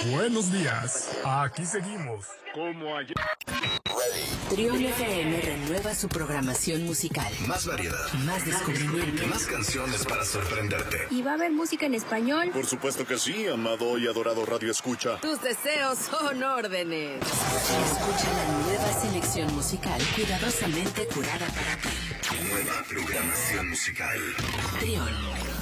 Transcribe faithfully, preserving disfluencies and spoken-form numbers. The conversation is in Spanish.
Buenos días. Aquí seguimos. Como ayer. Trión F M renueva su programación musical. Más variedad. Más descubrimiento. Más canciones para sorprenderte. ¿Y va a haber música en español? Por supuesto que sí, amado y adorado Radio Escucha. Tus deseos son órdenes. Escucha la nueva selección musical cuidadosamente curada para ti. Nueva programación musical. Trión.